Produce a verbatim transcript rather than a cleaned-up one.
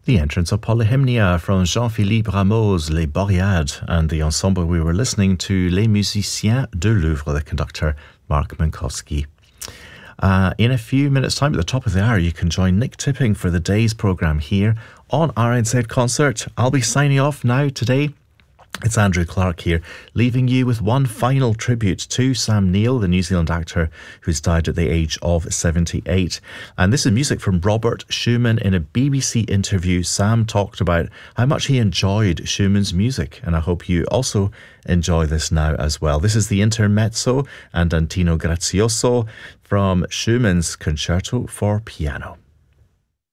The entrance of Polyhymnia from Jean-Philippe Rameau's Les Boreades, and the ensemble we were listening to, Les Musiciens de Louvre, the conductor Mark Minkowski. Uh, in a few minutes' time, at the top of the hour, you can join Nick Tipping for the day's programme here on R N Z Concert. I'll be signing off now today. It's Andrew Clark here, leaving you with one final tribute to Sam Neill, the New Zealand actor who's died at the age of seventy-eight. And this is music from Robert Schumann. In a B B C interview, Sam talked about how much he enjoyed Schumann's music, and I hope you also enjoy this now as well. This is the Intermezzo Andantino Grazioso from Schumann's Concerto for Piano.